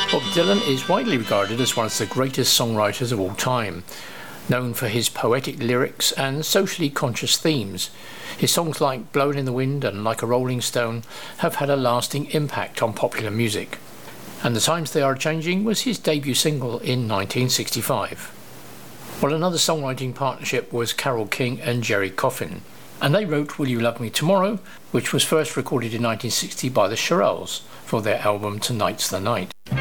Bob Dylan is widely regarded as one of the greatest songwriters of all time, known for his poetic lyrics and socially conscious themes. His songs like Blowin' in the Wind and Like a Rolling Stone have had a lasting impact on popular music. And The Times They Are Changing was his debut single in 1965. Well, another songwriting partnership was Carole King and Gerry Coffin, and they wrote Will You Love Me Tomorrow, which was first recorded in 1960 by the Shirelles for their album Tonight's the Night.